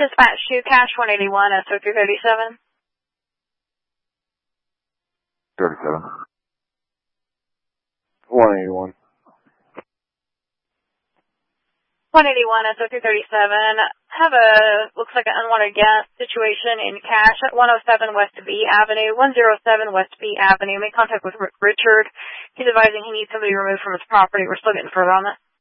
Dispatch 2, Cash 181, SO337. 37. 181. 181, SO337. Have looks like an unwanted gas situation in Cash at 107 West B Avenue, 107 West B Avenue. Make contact with Richard. He's advising he needs somebody removed from his property. We're still getting further on that.